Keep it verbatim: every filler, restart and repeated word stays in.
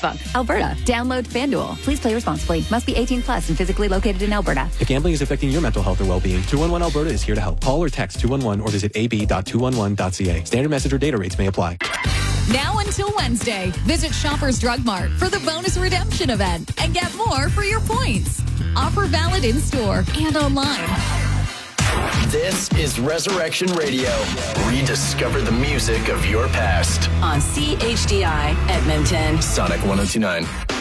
Funk, Alberta. Download FanDuel. Please play responsibly. Must be eighteen plus and physically located in Alberta. If gambling is affecting your mental health or well-being, two one one Alberta is here to help. Call or text two one one or visit a b dot two one one dot c a. Standard message or data rates may apply. Now until Wednesday, visit Shoppers Drug Mart for the bonus redemption event and get more for your points. Offer valid in-store and online. This is Resurrection Radio. Rediscover the music of your past. On C H D I Edmonton. Sonic one oh two nine.